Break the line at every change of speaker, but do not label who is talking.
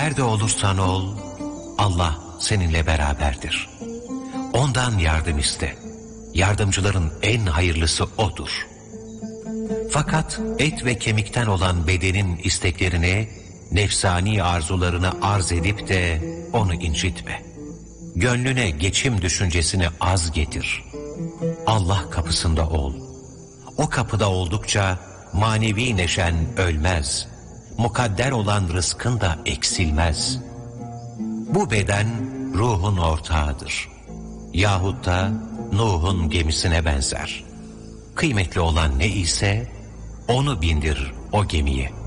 Nerede olursan ol, Allah seninle beraberdir. Ondan yardım iste. Yardımcıların en hayırlısı O'dur. Fakat et ve kemikten olan bedenin isteklerini, nefsani arzularını arz edip de onu incitme. Gönlüne geçim düşüncesini az getir. Allah kapısında ol. O kapıda oldukça manevi neşen ölmez. Mukadder olan rızkın da eksilmez. Bu beden ruhun ortağıdır. Yahut da Nuh'un gemisine benzer. Kıymetli olan ne ise onu bindir o gemiye.